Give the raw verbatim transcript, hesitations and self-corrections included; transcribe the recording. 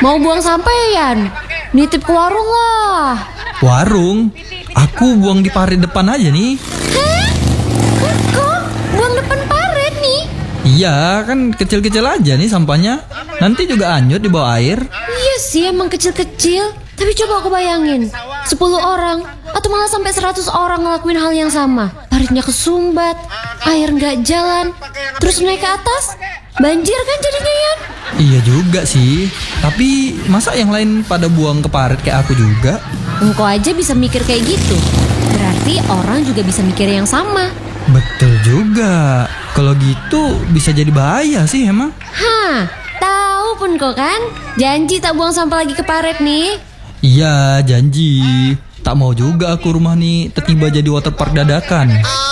Mau buang sampah ya, Yan? Nitip ke warung lah. Warung? Aku buang di parit depan aja nih. Hah? Kok buang depan parit nih? Iya, kan kecil-kecil aja nih sampahnya. Nanti juga anyut di bawah air. Iya sih, emang kecil-kecil. Tapi coba aku bayangin, sepuluh orang atau malah sampai seratus orang ngelakuin hal yang sama. Paritnya kesumbat, air nggak jalan, terus naik ke atas, banjir kan jadinya, Yan? Iya juga sih. Tapi masa yang lain pada buang ke parit kayak aku juga? Engkau aja bisa mikir kayak gitu. Berarti orang juga bisa mikir yang sama. Betul juga. Kalau gitu bisa jadi bahaya sih emang. Hah, tahu pun kok kan? Janji tak buang sampah lagi ke parit nih. Iya, janji. Tak mau juga aku rumah nih tiba-tiba jadi waterpark dadakan.